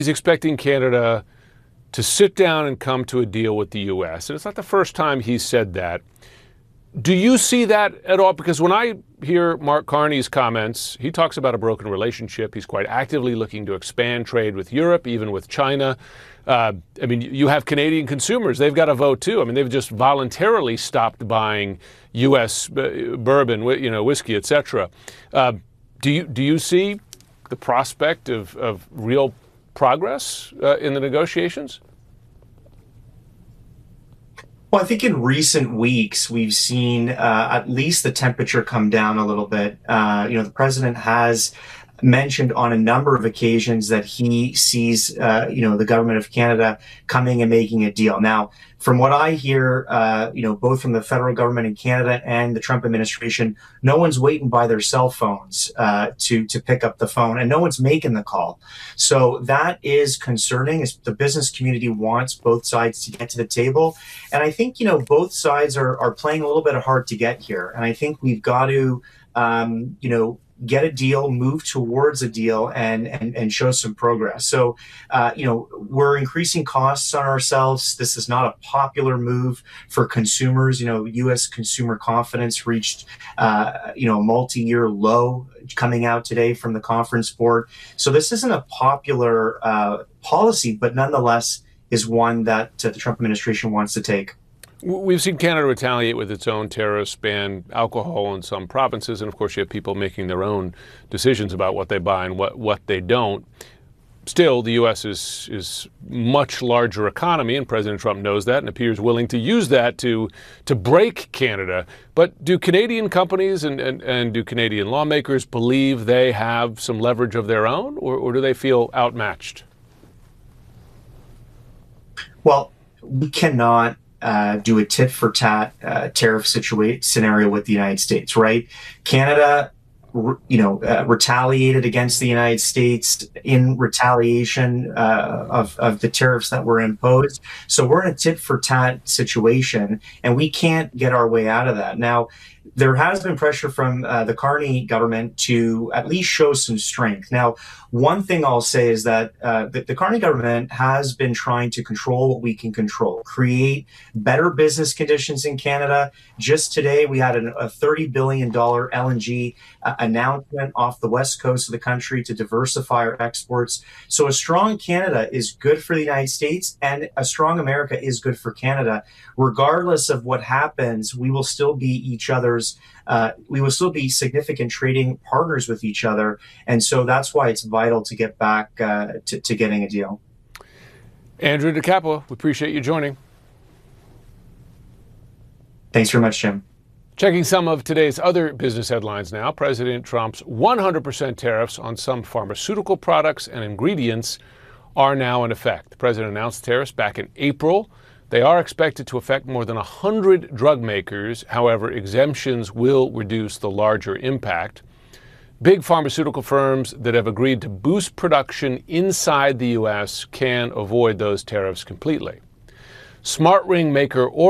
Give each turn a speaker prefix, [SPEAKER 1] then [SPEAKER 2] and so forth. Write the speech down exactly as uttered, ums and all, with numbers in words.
[SPEAKER 1] He's expecting Canada to sit down and come to a deal with the U S. And it's not the first time he's said that. Do you see that at all? Because when I hear Mark Carney's comments, he talks about a broken relationship. He's quite actively looking to expand trade with Europe, even with China. Uh, I mean, you have Canadian consumers. They've got a vote, too. I mean, they've just voluntarily stopped buying U S bourbon, you know, whiskey, et cetera. Uh, do you, do you see the prospect of, of real progress uh, in the negotiations?
[SPEAKER 2] Well, I think in recent weeks, we've seen uh, at least the temperature come down a little bit. Uh, you know, the president has mentioned on a number of occasions that he sees, uh, you know, the government of Canada coming and making a deal. Now, from what I hear, uh, you know, both from the federal government in Canada and the Trump administration, no one's waiting by their cell phones uh, to to pick up the phone, and no one's making the call. So that is concerning. The business community wants both sides to get to the table, and I think, you know, both sides are are playing a little bit hard to get here, and I think we've got to, um, you know, get a deal, move towards a deal, and and, and show some progress. So, uh, you know, we're increasing costs on ourselves. This is not a popular move for consumers. You know, U S consumer confidence reached, uh, you know, a multi-year low coming out today from the Conference Board. So this isn't a popular uh, policy, but nonetheless is one that uh, the Trump administration wants to take.
[SPEAKER 1] We've seen Canada retaliate with its own tariffs, ban alcohol in some provinces, and of course you have people making their own decisions about what they buy and what, what they don't. Still, the U S is is much larger economy, and President Trump knows that and appears willing to use that to to break Canada. But do Canadian companies and, and, and do Canadian lawmakers believe they have some leverage of their own, or, or do they feel outmatched?
[SPEAKER 2] Well, we cannot Uh, do a tit for tat uh, tariff situation scenario with the United States, right? Canada, you know, uh, retaliated against the United States in retaliation uh, of, of the tariffs that were imposed. So we're in a tit for tat situation, and we can't get our way out of that. Now, there has been pressure from uh, the Carney government to at least show some strength. Now, one thing I'll say is that uh, the, the Carney government has been trying to control what we can control, create better business conditions in Canada. Just today, we had an, a thirty billion dollars L N G uh, announcement off the west coast of the country to diversify our exports. So a strong Canada is good for the United States, and a strong America is good for Canada. Regardless of what happens, we will still be each other's Uh, we will still be significant trading partners with each other. And so that's why it's vital to get back uh, to, to getting a deal.
[SPEAKER 1] Andrew DeCapua, we appreciate you joining.
[SPEAKER 2] Thanks very much, Jim.
[SPEAKER 1] Checking some of today's other business headlines now. President Trump's one hundred percent tariffs on some pharmaceutical products and ingredients are now in effect. The president announced tariffs back in April. They are expected to affect more than one hundred drug makers. However, exemptions will reduce the larger impact. Big pharmaceutical firms that have agreed to boost production inside the U S can avoid those tariffs completely. Smart ring maker